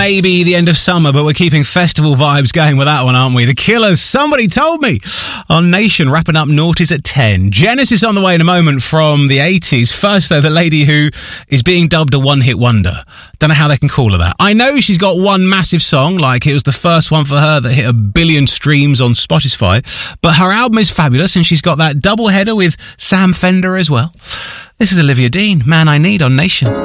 maybe the end of summer, but we're keeping festival vibes going with that one, aren't we? The Killers, Somebody Told Me, on Nation, wrapping up noughties at 10. Genesis on the way in a moment from the 80s. First, though, the lady who is being dubbed a one-hit wonder. Don't know how they can call her that. I know she's got one massive song, like it was the first one for her that hit 1 billion streams on Spotify, but her album is fabulous, and she's got that double header with Sam Fender as well. This is Olivia Dean, Man I Need, on Nation.